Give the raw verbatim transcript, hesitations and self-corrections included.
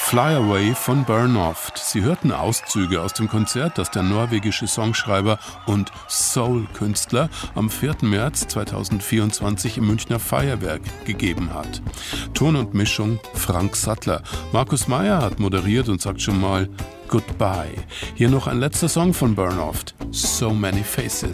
Fly Away von Burn Off. Sie hörten Auszüge aus dem Konzert, das der norwegische Songschreiber und Soul-Künstler am vierten März zweitausendvierundzwanzig im Münchner Feuerwerk gegeben hat. Ton und Mischung Frank Sattler. Markus Meyer hat moderiert und sagt schon mal Goodbye. Hier noch ein letzter Song von Burn Off, So Many Faces.